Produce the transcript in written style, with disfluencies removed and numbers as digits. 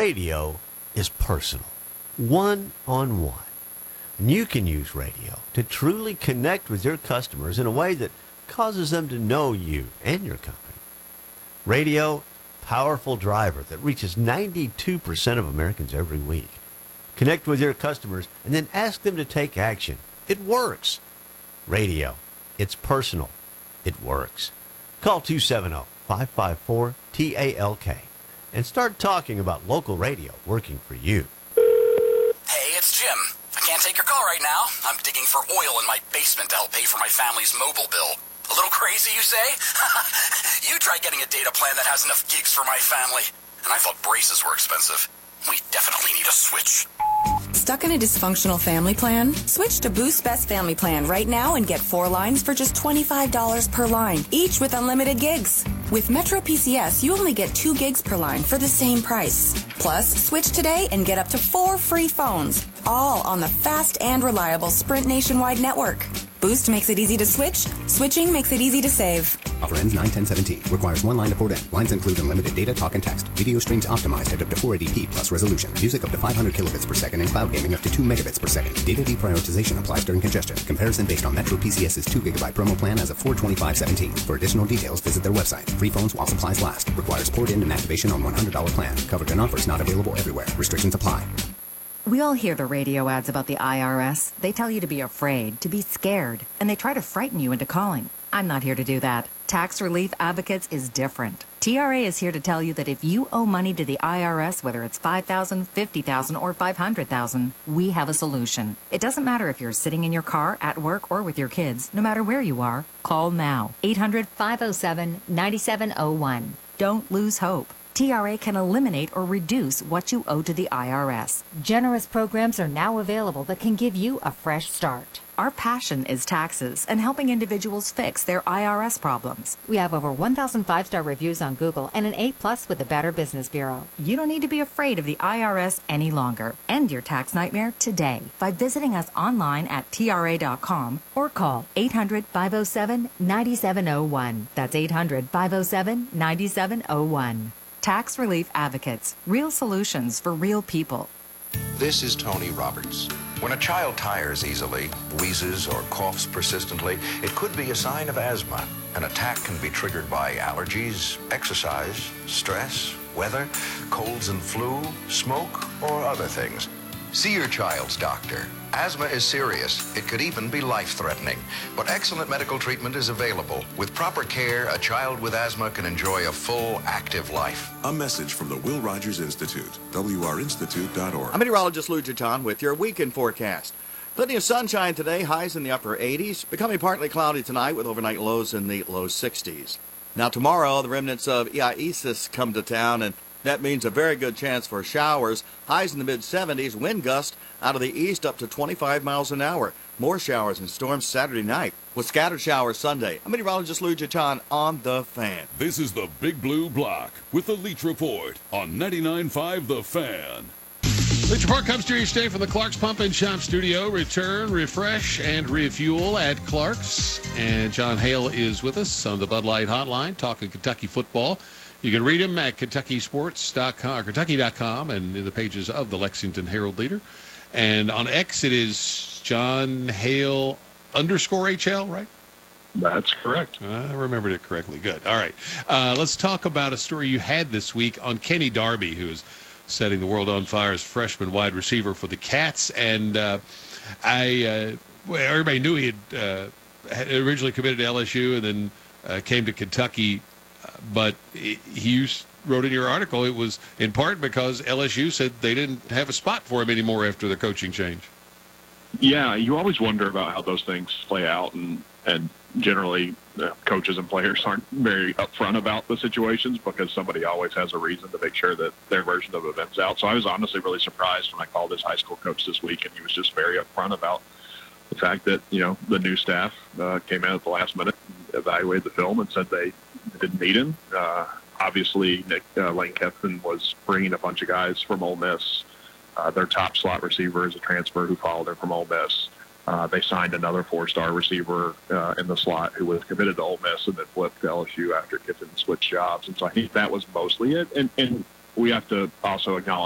radio is personal, one-on-one. And you can use radio to truly connect with your customers in a way that causes them to know you and your company. Radio, powerful driver that reaches 92% of Americans every week. Connect with your customers and then ask them to take action. It works. Radio, it's personal. It works. Call 270-554-TALK and start talking about local radio working for you. Hey, it's Jim. I can't take your call right now. I'm digging for oil in my basement to help pay for my family's mobile bill. A little crazy, you say? You try getting a data plan that has enough gigs for my family. And I thought braces were expensive. We definitely need a switch. Stuck in a dysfunctional family plan? Switch to Boost Best Family Plan right now and get 4 lines for just $25 per line, each with unlimited gigs. With Metro PCS, you only get 2 gigs per line for the same price. Plus, switch today and get up to 4 free phones, all on the fast and reliable Sprint nationwide network. Boost makes it easy to switch. Switching makes it easy to save. Offer ends 9/10/17. Requires 1 line to port in. Lines include unlimited data, talk, and text. Video streams optimized at up to 480p plus resolution. Music up to 500 kilobits per second and cloud gaming up to 2 megabits per second. Data deprioritization applies during congestion. Comparison based on Metro PCS's 2 gigabyte promo plan as of 4/25/17. For additional details, visit their website. Free phones while supplies last. Requires port in and activation on $100 plan. Covered in offers not available everywhere. Restrictions apply. We all hear the radio ads about the IRS. They tell you to be afraid, to be scared, and they try to frighten you into calling. I'm not here to do that. Tax Relief Advocates is different. TRA is here to tell you that if you owe money to the IRS, whether it's $5,000, $50,000, or $500,000, we have a solution. It doesn't matter if you're sitting in your car, at work, or with your kids. No matter where you are, call now. 800-507-9701. Don't lose hope. TRA can eliminate or reduce what you owe to the IRS. Generous programs are now available that can give you a fresh start. Our passion is taxes and helping individuals fix their IRS problems. We have over 1,000 5-star reviews on Google and an A+ with the Better Business Bureau. You don't need to be afraid of the IRS any longer. End your tax nightmare today by visiting us online at TRA.com or call 800-507-9701. That's 800-507-9701. Tax Relief Advocates. Real solutions for real people. This is Tony Roberts. When a child tires easily, wheezes, or coughs persistently, it could be a sign of asthma. An attack can be triggered by allergies, exercise, stress, weather, colds and flu, smoke, or other things. See your child's doctor. Asthma is serious. It could even be life-threatening. But excellent medical treatment is available. With proper care, a child with asthma can enjoy a full, active life. A message from the Will Rogers Institute, WRInstitute.org. I'm meteorologist Lou Jaton with your weekend forecast. Plenty of sunshine today, highs in the upper 80s, becoming partly cloudy tonight with overnight lows in the low 60s. Now tomorrow, the remnants of Isis come to town, and that means a very good chance for showers. Highs in the mid-70s, wind gust out of the east up to 25 miles an hour. More showers and storms Saturday night with scattered showers Sunday. I'm meteorologist Lou Jaton on The Fan. This is the Big Blue Block with the Leach Report on 99.5 The Fan. Leach Report comes to you each day from the Clark's Pump and Shop Studio. Return, refresh, and refuel at Clark's. And John Hale is with us on the Bud Light Hotline talking Kentucky football. You can read him at KentuckySports.com or Kentucky.com and in the pages of the Lexington Herald-Leader. And on X, it is John Hale _HL, right? That's correct. I remembered it correctly. Good. All right. Let's talk about a story you had this week on Kenny Darby, who is setting the world on fire as freshman wide receiver for the Cats. And everybody knew he had originally committed to LSU and then came to Kentucky. But he wrote in your article it was in part because LSU said they didn't have a spot for him anymore after the coaching change. Yeah, you always wonder about how those things play out, and generally coaches and players aren't very upfront about the situations because somebody always has a reason to make sure that their version of events out. So I was honestly really surprised when I called his high school coach this week, and he was just very upfront about the fact that, the new staff came in at the last minute, evaluated the film, and said they didn't need him. Obviously, Lane Kiffin was bringing a bunch of guys from Ole Miss. Their top slot receiver is a transfer who followed him from Ole Miss. They signed another 4-star receiver in the slot who was committed to Ole Miss and then flipped to LSU after Kiffin switched jobs. And so I think that was mostly it. And we have to also acknowledge